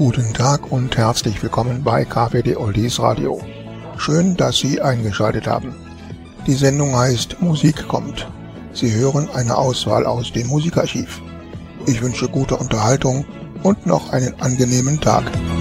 Guten Tag und herzlich willkommen bei KWD Oldies Radio. Schön, dass Sie eingeschaltet haben. Die Sendung heißt Musik kommt. Sie hören eine Auswahl aus dem Musikarchiv. Ich wünsche gute Unterhaltung und noch einen angenehmen Tag.